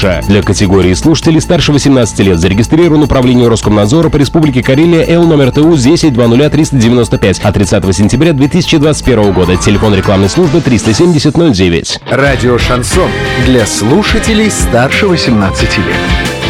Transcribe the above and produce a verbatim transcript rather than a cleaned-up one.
Для категории слушателей старше восемнадцати лет зарегистрирован управление Роскомнадзора по Республике Карелия Л номер ТУ десять двадцать триста девяносто пять от тридцатого сентября две тысячи двадцать первого года. Телефон рекламной службы триста семьдесят ноль девять. Радио «Шансон» для слушателей старше восемнадцати лет.